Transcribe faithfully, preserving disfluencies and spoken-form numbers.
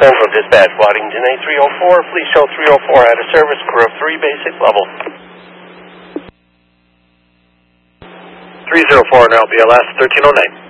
Central Dispatch, Waddington A three oh four, please show three oh four out of service, crew of three, basic level. three oh four now, B L S thirteen oh nine.